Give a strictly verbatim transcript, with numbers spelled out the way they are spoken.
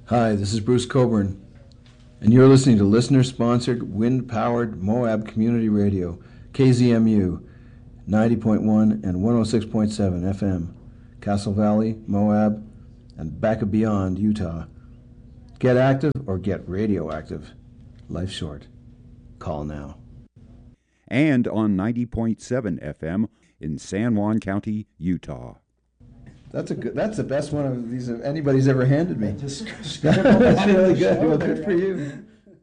Hi, this is Bruce Coburn, and you're listening to listener-sponsored, wind-powered Moab Community Radio, K Z M U, ninety point one and one oh six point seven F M, Castle Valley, Moab, and back and beyond, Utah. Get active or get radioactive. Life's short. Call now. And on ninety point seven F M in San Juan County, Utah. That's a good. That's the best one of these anybody's ever handed me. Just That's really good. Well, good for you.